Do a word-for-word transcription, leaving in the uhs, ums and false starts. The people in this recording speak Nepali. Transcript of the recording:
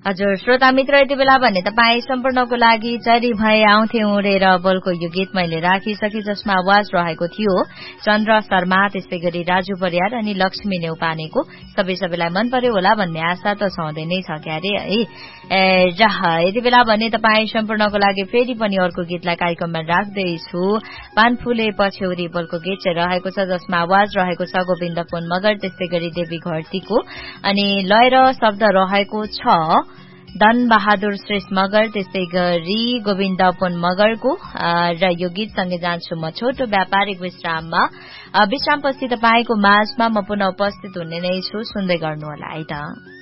हजुर श्रोता मित्र यति बेला भने तपाईँ सम्पूर्णको लागि चरी भए आउँथे उडेर बोलको यो गीत मैले राखिसके जसमा आवाज रहेको थियो चन्द्र शर्मा त्यस्तै गरी राजु परियार अनि लक्ष्मी नेउपानेको सबै सबैलाई मन पर्यो होला भन्ने आशा त सधैँ नै छ क्यारे है यति बेला भने तपाईँ सम्पूर्णको लागि फेरि पनि अर्को गीतलाई कार्यक्रममा राख्दैछु पानफुले पछ्यौरी बोलको गीत चाहिँ रहेको छ जसमा आवाज रहेको छ गोविन्द पुन मगर त्यस्तै गरी देवी घरतीको अनि लय र शब्द रहेको छ धन बहादुर श्रेष्ठ मगर त्यस्तै गरी गोविन्द पुन मगरको र यो गीतसँगै जान्छु म छोटो व्यापारिक विश्राममा विश्रामपछि तपाईँको माझमा म पुनः उपस्थित हुने नै छु सुन्दै गर्नुहोला है त।